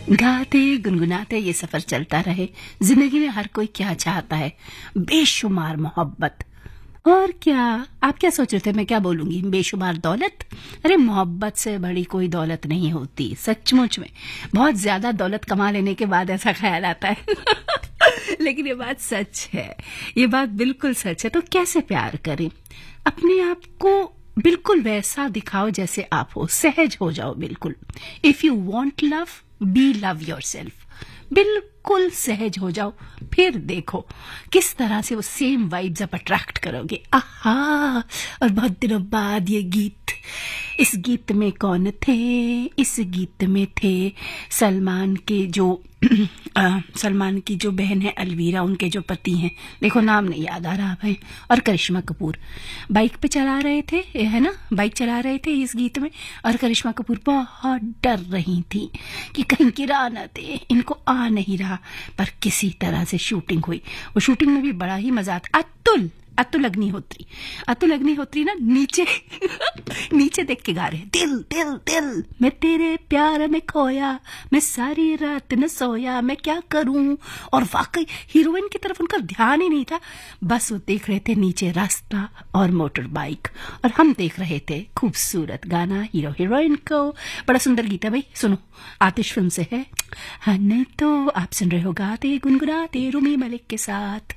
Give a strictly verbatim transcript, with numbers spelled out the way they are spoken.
गाते गुनगुनाते ये सफर चलता रहे। जिंदगी में हर कोई क्या चाहता है? बेशुमार मोहब्बत। और क्या आप क्या सोच रहे थे मैं क्या बोलूंगी? बेशुमार दौलत? अरे मोहब्बत से बड़ी कोई दौलत नहीं होती सचमुच में। बहुत ज्यादा दौलत कमा लेने के बाद ऐसा ख्याल आता है लेकिन ये बात सच है, ये बात बिल्कुल सच है। तो कैसे प्यार करें? अपने आप को बिल्कुल वैसा दिखाओ जैसे आप हो, सहज हो जाओ बिल्कुल। If you want love, B love your self. बिल्कुल सहज हो जाओ, फिर देखो किस तरह से वो सेम वाइब्स आप अट्रैक्ट करोगे। आहा। और बहुत दिनों बाद ये गीत, इस गीत में कौन थे? इस गीत में थे सलमान के जो आ, सलमान की जो बहन है अलवीरा, उनके जो पति हैं, देखो नाम नहीं याद आ रहा भाई, और करिश्मा कपूर बाइक पे चला रहे थे, है ना, बाइक चला रहे थे इस गीत में। और करिश्मा कपूर बहुत डर रही थी कि कहीं गिरा न दे, इनको आ नहीं रहा। पर किसी तरह से शूटिंग हुई। वो शूटिंग में भी बड़ा ही मजा आता। अतुल अतुल अग्निहोत्री अतुल अग्निहोत्री ना नीचे नीचे देख के गा रहे हैं, दिल दिल दिल मैं तेरे प्यार में खोया, मैं सारी रात न सोया, मैं क्या करूं। और वाकई हीरोइन की तरफ उनका ध्यान ही नहीं था, बस वो देख रहे थे नीचे रास्ता और मोटर बाइक, और हम देख रहे थे खूबसूरत गाना हीरो हीरोइन को। बड़ा सुंदर गीत है भाई, सुनो, आतिश फिल्म से है। हाँ नहीं तो आप सुन रहे हो गाते गुनगुनाते रूमी मलिक के साथ।